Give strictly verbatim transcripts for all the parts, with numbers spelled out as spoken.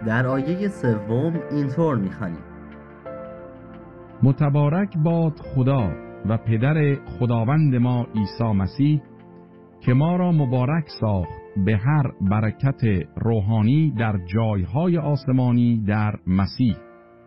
در آیه سوم اینطور می‌خوانیم: متبارک باد خدا و پدر خداوند ما عیسی مسیح که ما را مبارک ساخت به هر برکت روحانی در جایهای آسمانی در مسیح.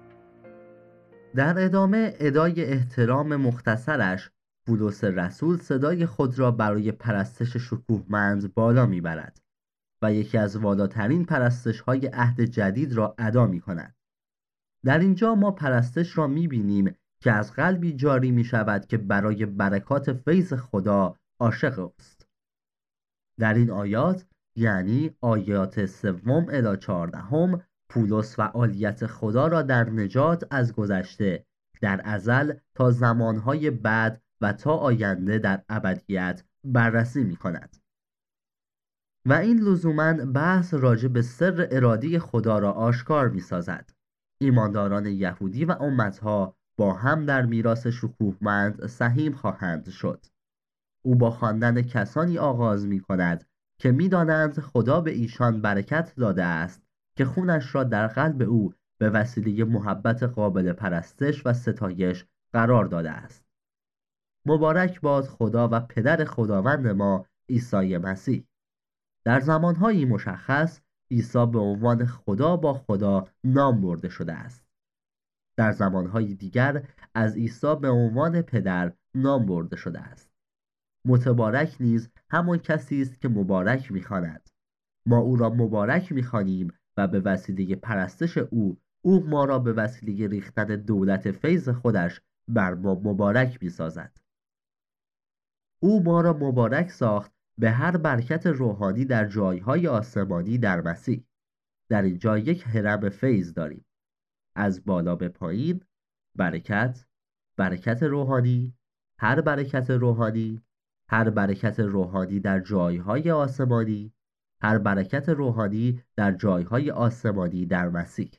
در ادامه ادای احترام مختصرش، پولس رسول صدای خود را برای پرستش شکوهمند بالا میبرد و یکی از والاترین پرستش‌های عهد جدید را ادا می‌کند. در اینجا ما پرستش را می‌بینیم که از قلبی جاری می‌شود که برای برکات فیض خدا عاشق است. در این آیات، یعنی آیات سوم الی چهاردهم، پولس فعالیت خدا را در نجات از گذشته، در ازل تا زمانهای بعد و تا آینده در ابدیت بررسی می‌کند. و این لزوماً بحث راجع به سر ارادی خدا را آشکار می‌سازد. ایمانداران یهودی و امتها با هم در میراث شکوهمند سهیم خواهند شد. او با خواندن کسانی آغاز می‌کند که می‌دانند خدا به ایشان برکت داده است که خونش را در قلب او به وسیله محبت قابل پرستش و ستایش قرار داده است. مبارک باد خدا و پدر خداوند ما عیسی مسیح. در زمانهایی مشخص عیسی به عنوان خدا با خدا نام برده شده است. در زمانهای دیگر از عیسی به عنوان پدر نام برده شده است. متبارک نیز همان کسی است که مبارک می‌خواند. ما او را مبارک می‌خوانیم و به وسیله پرستش او، او ما را به وسیله ریختن دولت فیض خودش بر ما مبارک می‌سازد. او ما را مبارک ساخت به هر برکت روحانی در جایهای آسمانی در مسیح. در اینجا یک هرم فیض داریم. از بالا به پایین، برکت، برکت روحانی، هر برکت روحانی، هر برکت روحانی در جایهای آسمانی، هر برکت روحانی در جایهای آسمانی در مسیح.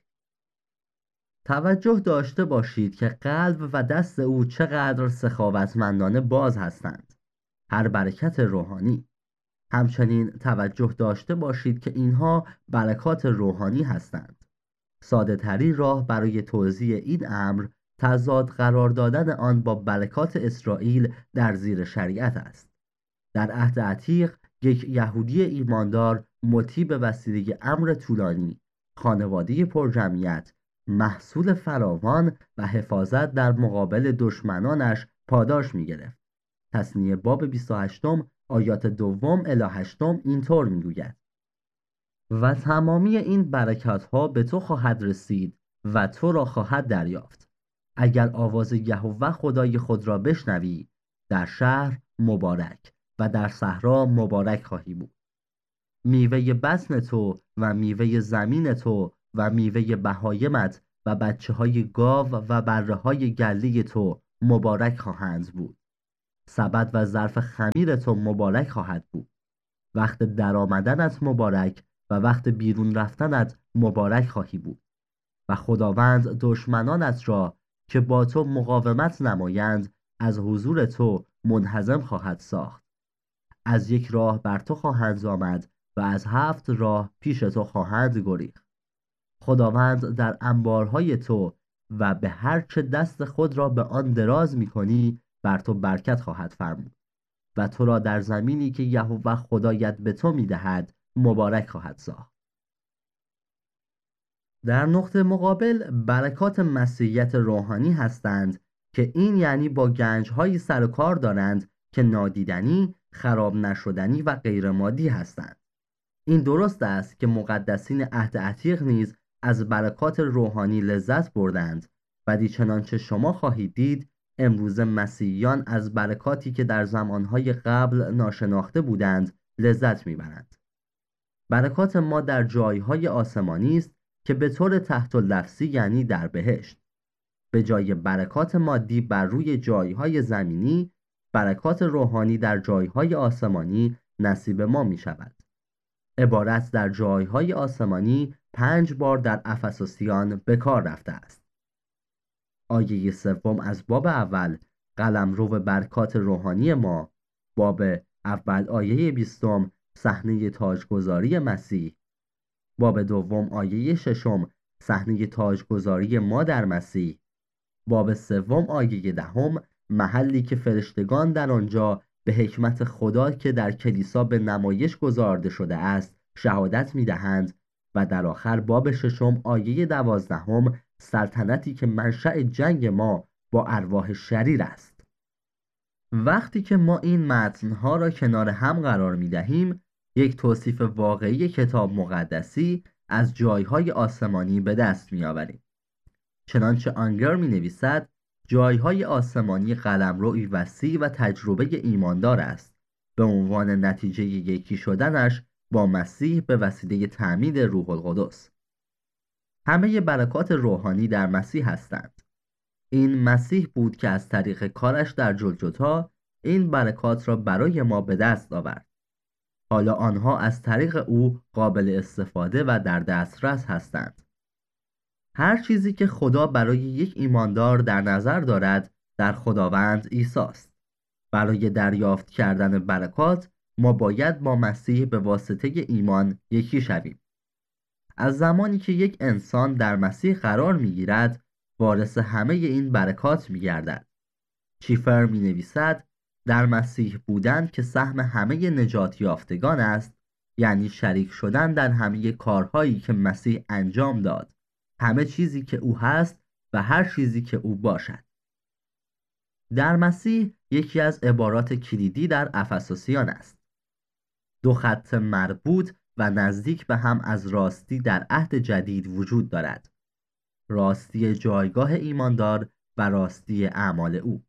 توجه داشته باشید که قلب و دست او چقدر سخاوتمندانه باز هستند. هر برکت روحانی. همچنین توجه داشته باشید که اینها برکات روحانی هستند. ساده ترین راه برای توضیح این امر تضاد قرار دادن آن با برکات اسرائیل در زیر شریعت است. در عهد عتیق یک یهودی ایماندار مطیع به وسیله امر طولانی، خانواده پرجمعیت، محصول فراوان و حفاظت در مقابل دشمنانش پاداش می گرفت. تثنیه باب بیست و هشت آیات دوم الی هشتم اینطور می گوید: و تمامی این برکات ها به تو خواهد رسید و تو را خواهد دریافت اگر آواز یهوه خدای خود را بشنوی. در شهر مبارک و در صحرا مبارک خواهی بود. میوه بطن تو و میوه زمین تو و میوه بهایمت و بچه های گاو و بره های گله تو مبارک خواهند بود. سبد و ظرف خمیر تو مبارک خواهد بود. وقت درآمدنت مبارک و وقت بیرون رفتنت مبارک خواهی بود. و خداوند دشمنانت را که با تو مقاومت نمایند از حضور تو منهزم خواهد ساخت. از یک راه بر تو خواهند آمد و از هفت راه پیش تو خواهند گریخت. خداوند در انبارهای تو و به هر چه دست خود را به آن دراز می کنی بر تو برکت خواهد فرمود و تو را در زمینی که یهوه خدایت به تو می دهد مبارک خواهد ساخت. در نقطه مقابل برکات مسیحیت روحانی هستند که این یعنی با گنج‌هایی سر و کار دارند که نادیدنی، خراب نشدنی و غیر مادی هستند. این درست است که مقدسین عهد عتیق نیز از برکات روحانی لذت بردند، ولی چنانچه شما خواهید دید امروز مسیحیان از برکاتی که در زمانهای قبل ناشناخته بودند لذت میبرند. برکات ما در جایهای آسمانی است که به طور تحت اللفظی یعنی در بهشت. به جای برکات مادی بر روی جایهای زمینی، برکات روحانی در جایهای آسمانی نصیب ما می شود. عبارت در جایهای آسمانی پنج بار در افسوسیان به کار رفته است. آیه سوم از باب اول قلمرو برکات روحانی ما، باب اول آیه بیستم صحنه تاجگذاری مسیح، باب دوم آیه ششم صحنه تاجگذاری ما در مسیح. باب سوم آیه دهم محلی که فرشتگان در آنجا به حکمت خدا که در کلیسا به نمایش گذارده شده است شهادت می‌دهند. و در آخر باب ششم آیه دوازدهم سلطنتی که منشأ جنگ ما با ارواح شریر است. وقتی که ما این متن‌ها را کنار هم قرار می‌دهیم، یک توصیف واقعی کتاب مقدسی از جایهای آسمانی به دست می‌آوریم. چنانچه آنگر می‌نویسد جایهای آسمانی قلمروی وسیع و تجربه ایماندار است به عنوان نتیجه یکی شدنش با مسیح به وسیله تعمید روح القدس. همه برکات روحانی در مسیح هستند. این مسیح بود که از طریق کارش در جلجتا این برکات را برای ما به دست آورد. حالا آنها از طریق او قابل استفاده و در دسترس هستند. هر چیزی که خدا برای یک ایماندار در نظر دارد در خداوند عیسی است. برای دریافت کردن برکات ما باید با مسیح به واسطه ایمان یکی شویم. از زمانی که یک انسان در مسیح قرار می‌گیرد، وارث همه این برکات می‌گردد. چیفر می‌نویسد در مسیح بودن که سهم همه نجات یافتگان است، یعنی شریک شدن در همه کارهایی که مسیح انجام داد، همه چیزی که او هست و هر چیزی که او باشد. در مسیح یکی از عبارات کلیدی در افسوسیان است. دو خط مربوط و نزدیک به هم از راستی در عهد جدید وجود دارد. راستی جایگاه ایماندار و راستی اعمال او.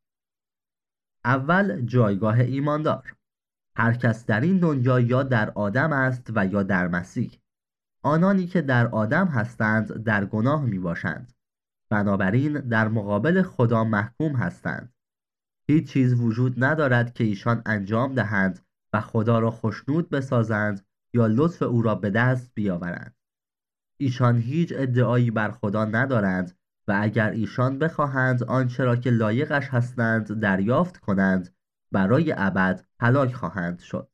اول جایگاه ایماندار. هر کس در این دنیا یا در آدم است و یا در مسیح. آنانی که در آدم هستند در گناه می باشند. بنابراین در مقابل خدا محکوم هستند. هیچ چیز وجود ندارد که ایشان انجام دهند و خدا را خوشنود بسازند یا لطف او را به دست بیاورند. ایشان هیچ ادعایی بر خدا ندارند و اگر ایشان بخواهند آنچه را که لایقش هستند دریافت کنند، برای ابد هلاک خواهند شد.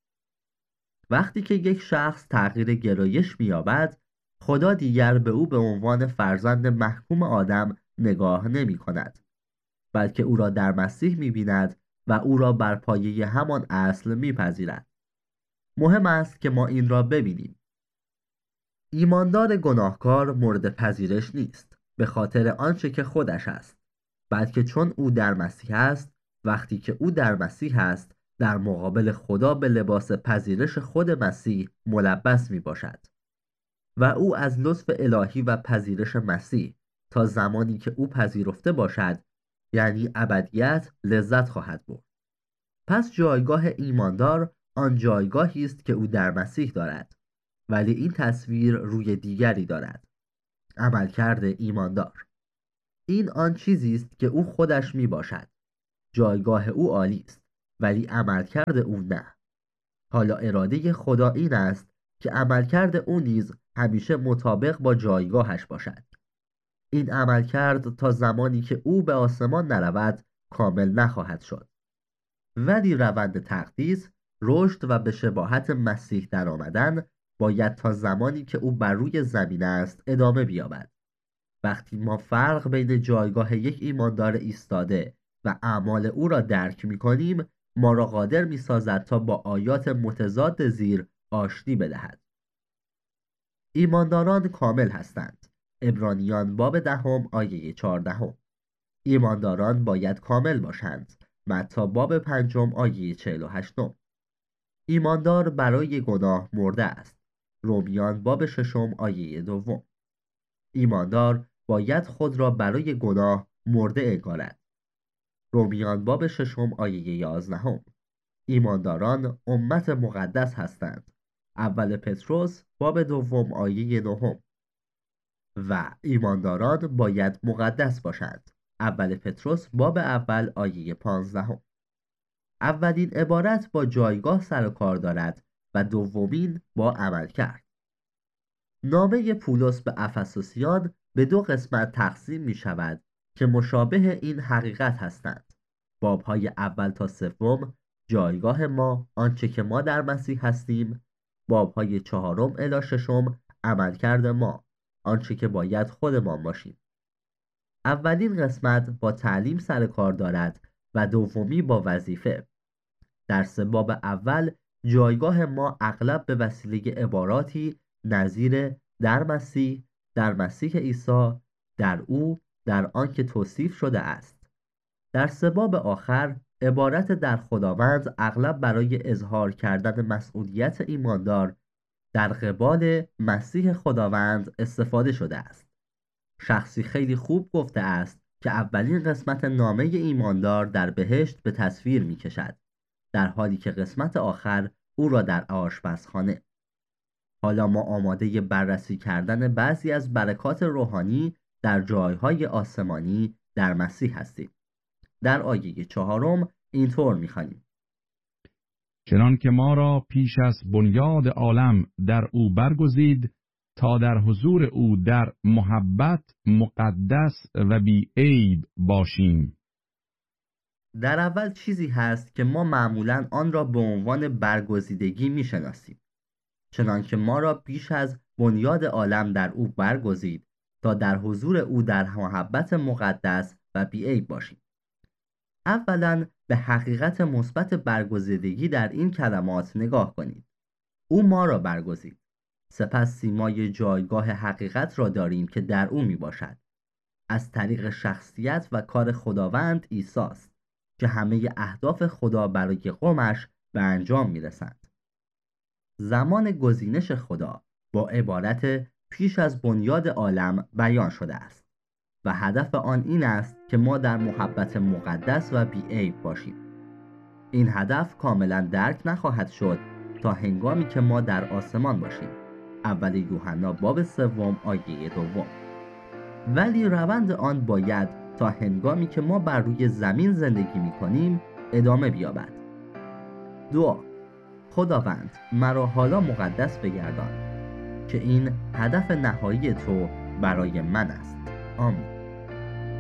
وقتی که یک شخص تغییر گرایش می‌یابد، خدا دیگر به او به عنوان فرزند محکوم آدم نگاه نمی کند، بلکه او را در مسیح می بیند و او را بر پایه همان اصل می پذیرد. مهم است که ما این را ببینیم. ایماندار گناهکار مورد پذیرش نیست به خاطر آنچه که خودش است، بلکه چون او در مسیح است. وقتی که او در مسیح است، در مقابل خدا به لباس پذیرش خود مسیح ملبس می باشد و او از لطف الهی و پذیرش مسیح تا زمانی که او پذیرفته باشد، یعنی ابدیت، لذت خواهد برد. پس جایگاه ایماندار آن جایگاهی است که او در مسیح دارد، ولی این تصویر روی دیگری دارد. عملکرد ایماندار. این آن چیزی است که او خودش می باشد. جایگاه او عالی است، ولی عملکرد او نه. حالا اراده خدا این است که عملکرد او نیز همیشه مطابق با جایگاهش باشد. این عملکرد تا زمانی که او به آسمان نرود کامل نخواهد شد. ولی روند تقدیس، رشد و به شباهت مسیح در آمدن باید تا زمانی که او بر روی زمین است ادامه بیابد. وقتی ما فرق بین جایگاه یک ایماندار ایستاده و اعمال او را درک می کنیم، ما را قادر می سازد تا با آیات متضاد زیر آشتی بدهد. ایمانداران کامل هستند. عبرانیان باب دهم آیه چهاردهم. ایمانداران باید کامل باشند. متی باب پنجم آیه چهل و هشتم. ایماندار برای گناه مرده است. رومیان باب ششم آیه دوم. ایماندار باید خود را برای گناه مرده انگارد. رومیان باب ششم آیه یازدهم. ایمانداران امت مقدس هستند. اول پتروس باب دوم آیه نهم. و ایمانداران باید مقدس باشند. اول پتروس باب اول آیه پانزدهم. اولین عبارت با جایگاه سر و کار دارد و دومین با عمل کرد. نامه پولس به افسوسیان به دو قسمت تقسیم می شود که مشابه این حقیقت هستند. بابهای اول تا سوم جایگاه ما، آنچه که ما در مسیح هستیم. بابهای چهارم الی ششم عملکرد ما، آنچه که باید خودمان باشیم. اولین قسمت با تعلیم سر کار دارد و دومی با وظیفه. در سه باب اول جایگاه ما اغلب به وسیله عباراتی نظیر در مسیح، در مسیح عیسی، در او، در آن که توصیف شده است. در سه باب آخر عبارت در خداوند اغلب برای اظهار کردن مسئولیت ایماندار در قبال مسیح خداوند استفاده شده است. شخصی خیلی خوب گفته است که اولین قسمت نامه ایماندار در بهشت به تصویر می کشد، در حالی که قسمت آخر او را در آشپزخانه. حالا ما آماده بررسی کردن بعضی از برکات روحانی در جایهای آسمانی در مسیح هستیم. در آیه چهارم اینطور می‌خوانیم: چنان که ما را پیش از بنیاد عالم در او برگزید تا در حضور او در محبت مقدس و بی عیب باشیم. در اول چیزی هست که ما معمولاً آن را به عنوان برگزیدگی می‌شناسیم. چنان که ما را پیش از بنیاد عالم در او برگزید تا در حضور او در محبت مقدس و بی عیب باشیم. اولاً به حقیقت مثبت برگزیدگی در این کلمات نگاه کنید. او ما را برگزید. سپس سیمای جایگاه حقیقت را داریم که در او می باشد. از طریق شخصیت و کار خداوند عیسی است که همه اهداف خدا برای قومش به انجام می رسند. زمان گزینش خدا با عبارت پیش از بنیاد عالم بیان شده است و هدف آن این است که ما در محبت مقدس و بی‌عیب باشیم. این هدف کاملا درک نخواهد شد تا هنگامی که ما در آسمان باشیم. اول یوحنا باب سوم آیه دوم. ولی روند آن باید تا هنگامی که ما بر روی زمین زندگی می کنیم ادامه بیابد. دعا: خداوند مرا حالا مقدس بگردان که این هدف نهایی تو برای من است. آمین.